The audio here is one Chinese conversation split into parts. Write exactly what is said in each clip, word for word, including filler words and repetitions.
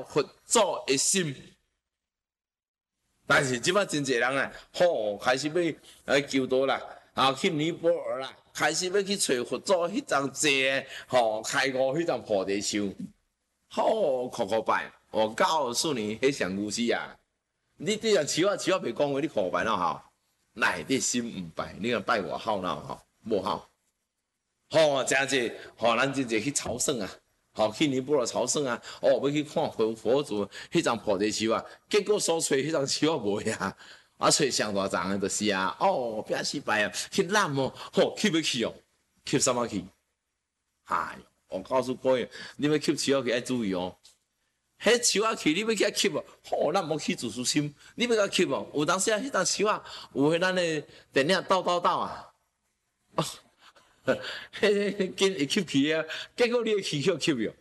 佛祖的心。但是即摆真侪人啊，吼、开始要来求道啦，啊去尼泊尔啦，开始要去找佛祖迄张坐的，吼、开悟迄张菩提树，好哭哭拜。我告诉你，迄上牛死啊！你对人树啊树啊袂讲话，你哭拜哪吼？内底心毋拜，你若拜外口哪吼？无效。吼、真济，吼、咱真济去朝圣啊！好，去尼泊尔朝圣啊！哦，要去看佛佛祖迄张菩提树啊，结果所找迄张树啊无呀，啊找上大丛的就是啊，哦，变失败啊，去揽哦，吼，吸要去哦，吸什么去？哎，我告诉各位，你要吸树啊去要注意哦，迄树啊去，你要去吸哦，吼，咱无去自私心，你要甲吸哦，有当时啊，迄张树啊，有迄咱的电影斗斗斗啊。哦迄紧会吸去啊，结果你会气血吸了。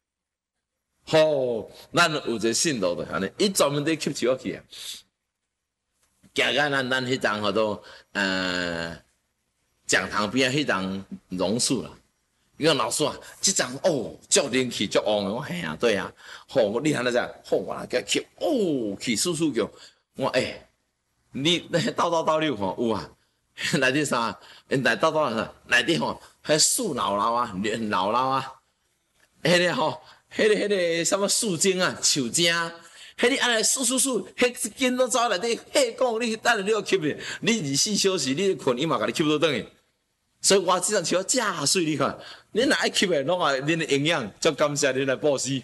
吼，咱有一个信徒就安尼，伊专门伫吸气去啊。行到咱咱迄张叫做呃讲堂边啊，迄张榕树啦。伊讲老师啊，即张哦，足灵气足旺的，我嘿啊，对啊。吼，你安尼只，吼我来甲吸，哦，气速速叫，我诶、欸，你那斗斗斗你有看有啊？内底啥？因内斗斗啥？内底吼，迄树老老啊，老老啊，迄个吼，迄个迄个什么树精啊，树精，迄个安尼树树树，迄根都走内底，嘿讲你等下你要吸咧，你二十四小时你困，伊嘛甲你吸倒转去。所以我即张树真水，你看，恁若爱吸诶，拢啊恁诶营养，足感谢恁来布施。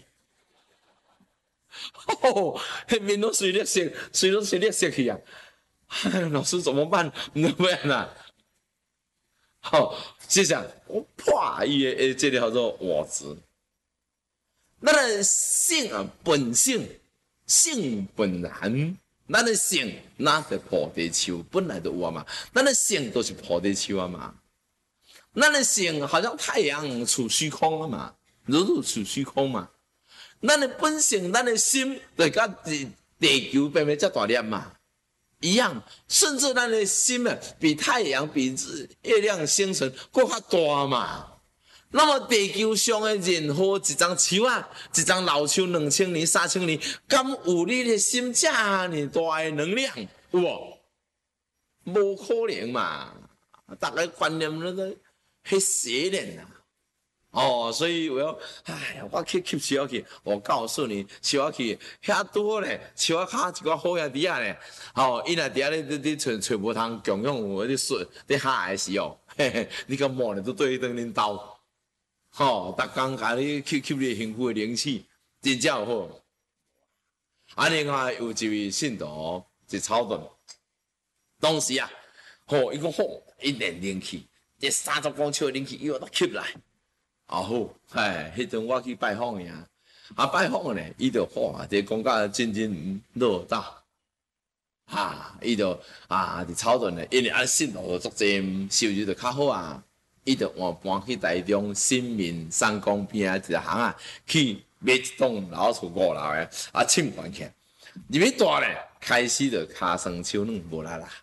吼，迄面拢水绿色，水拢水绿色去啊！哎，老师怎么办？怎么样啊？好，接下来我破伊的诶，这个叫做我执。咱的性啊，本性性本然，咱的性那是菩提树本来就有啊嘛，咱的性都是菩提树啊嘛。咱的性好像太阳处虚空啊嘛，如如处虚空嘛。咱的本性，咱的心，就甲地地球边边遮大粒嘛。一样，甚至咱的心啊，比太阳、比月亮、星辰更较大嘛。那么地球上的任何一张树啊，一张老树，两千年、三千年，敢有你的心这么大的能量？有无？无可能嘛！大家观念那个很邪念啊。哦，所以我要，哎，我去吸树去，我告诉你，树去遐多咧，树骹一寡好兄弟啊咧，哦，伊若伫遐咧，你你找找无通共用有啲水，你下的时候，嘿嘿，你个莫咧都对等恁兜，吼、哦，逐工甲你吸吸你幸福的灵气，真正有好。啊，另外有一位信徒，一草顿，当时啊，吼、哦，伊讲好，一念灵气，这三十公尺的灵气，伊话都吸来。啊好，嘿，迄阵我去拜访伊啊，啊拜访咧，伊就哇，这讲甲真真乐道，哈，伊就啊伫草屯咧，因为啊信徒就足济，收入就较好啊，伊就换搬去台中新民三公边啊一行啊，去买一栋老厝五楼诶，啊浸关起，入去住咧，开始就骹酸手软无力啦，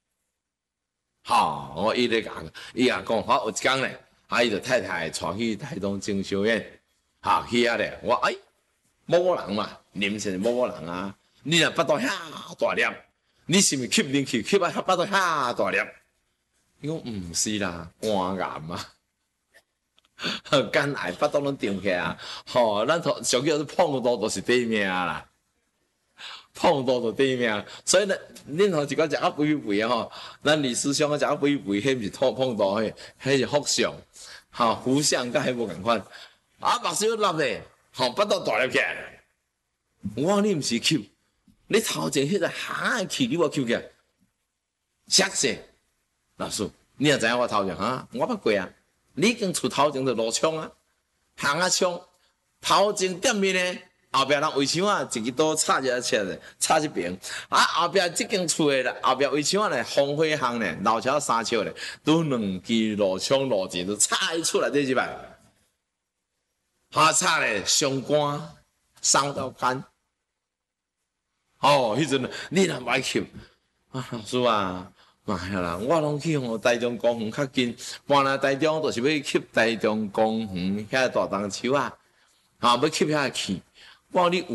好，我伊咧讲，伊也讲好有一工咧。啊！伊就太太带去台东精修院，哈去遐咧。我哎，某某人嘛，林是某某人啊。你若巴肚遐大粒，你是毋是吸灵气吸啊巴肚遐大粒？伊讲毋是啦，肝癌啊，肝癌巴肚拢顶起啊。吼、哦，咱常常叫做碰到就是第一名啦，碰到就第一名。所以呢，恁吼一个食啊肥肥啊吼，咱李师兄啊食啊肥肥，迄毋是碰碰到迄，迄是福相。好，福相甲迄无共款，啊，目睭立咧，吼，巴肚大粒起来。我你毋是吸，你头前迄个行的气，你我吸起来，吓死！老师，你也知影我头前哈，我捌过啊，你已經出頭前就落槍啊，行啊槍，頭前店面呢，後壁人圍牆啊，一支刀插一切咧，插一邊，啊後壁即間厝的咧，後壁圍牆咧，風火巷咧，老橋三橋咧，都兩支落槍落錢都插出來這一擺，哈插咧傷肝，傷到肝，哦，迄陣你若歹吸，啊老師啊。哎呀啦，我拢去吼台中公園較近，搬來台中就是要吸台中公園遐大棟樹啊，啊要吸遐氣，我你有。